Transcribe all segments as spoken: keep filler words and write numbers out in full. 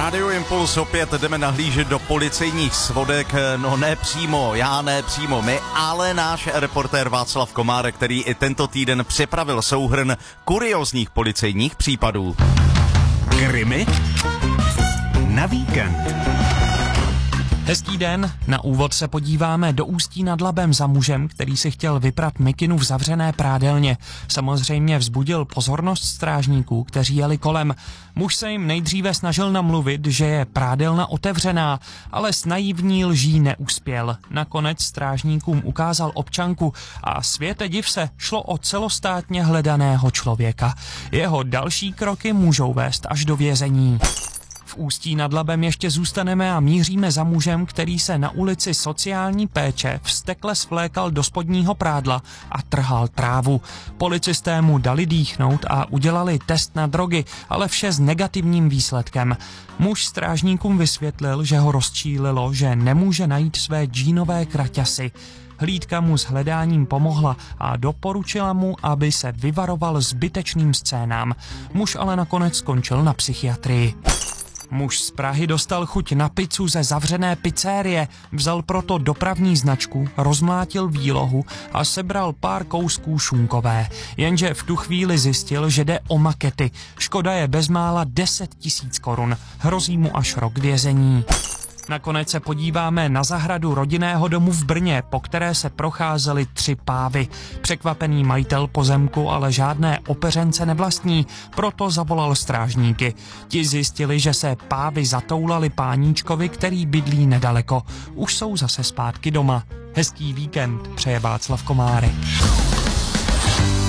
Radio Impuls, opět jdeme nahlížet do policejních svodek, no ne přímo, já ne přímo my, ale náš reportér Václav Komárek, který i tento týden připravil souhrn kuriózních policejních případů. Krimi na víkend. Hezký den, na úvod se podíváme do Ústí nad Labem za mužem, který si chtěl vyprat mikinu v zavřené prádelně. Samozřejmě vzbudil pozornost strážníků, kteří jeli kolem. Muž se jim nejdříve snažil namluvit, že je prádelna otevřená, ale s naivní lží neuspěl. Nakonec strážníkům ukázal občanku a světe div se, šlo o celostátně hledaného člověka. Jeho další kroky můžou vést až do vězení. V Ústí nad Labem ještě zůstaneme a míříme za mužem, který se na ulici Sociální péče vztekle svlékal do spodního prádla a trhal trávu. Policisté mu dali dýchnout a udělali test na drogy, ale vše s negativním výsledkem. Muž strážníkům vysvětlil, že ho rozčílilo, že nemůže najít své džínové kraťasy. Hlídka mu s hledáním pomohla a doporučila mu, aby se vyvaroval zbytečným scénám. Muž ale nakonec skončil na psychiatrii. Muž z Prahy dostal chuť na pizzu ze zavřené pizzerie, vzal proto dopravní značku, rozmlátil výlohu a sebral pár kousků šunkové. Jenže v tu chvíli zjistil, že jde o makety. Škoda je bezmála deset tisíc korun. Hrozí mu až rok vězení. Nakonec se podíváme na zahradu rodinného domu v Brně, po které se procházely tři pávy. Překvapený majitel pozemku ale žádné opeřence nevlastní, proto zavolal strážníky. Ti zjistili, že se pávy zatoulali páníčkovi, který bydlí nedaleko. Už jsou zase zpátky doma. Hezký víkend přeje Václav Komárek.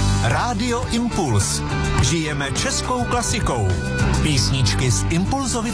Radio Impuls. Žijeme českou klasikou. Písničky z Impulzovy